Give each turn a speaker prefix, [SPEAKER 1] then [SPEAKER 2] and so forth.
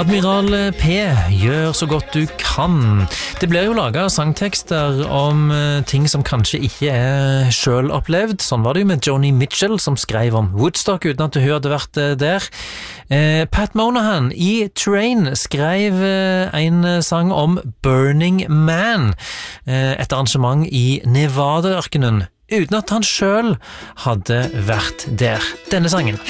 [SPEAKER 1] Admiral P, gjør så godt du kan. Det blir jo laget sangtekster om ting som kanskje ikke selv opplevd. Sånn var det jo med Joni Mitchell, som skrev om Woodstock uten at hun hadde vært der. Pat Monahan i Train skrev en sang om Burning Man, et arrangement i Nevada-ørkenen, uten at han selv hadde vært der. Denne sangen.